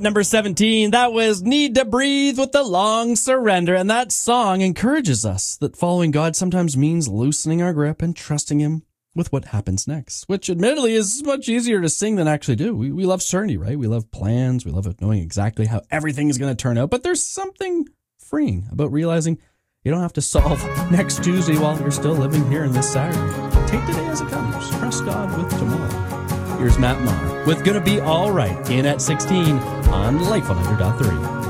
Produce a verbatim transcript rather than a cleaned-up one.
Number seventeen, that was Need to Breathe with the Long Surrender. And that song encourages us that following God sometimes means loosening our grip and trusting Him with what happens next, which admittedly is much easier to sing than actually do. We, we love certainty, right? We love plans. We love knowing exactly how everything is going to turn out. But there's something freeing about realizing you don't have to solve next Tuesday while you're still living here in this Saturday. Take today as it comes. Trust God with tomorrow. Here's Matt Maher with Gonna Be All Right in at sixteen on Life one hundred point three.